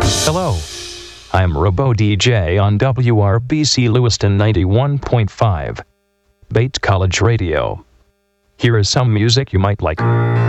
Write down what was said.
Hello, I'm Robo DJ on WRBC Lewiston 91.5, Bates College Radio. Here is some music you might like.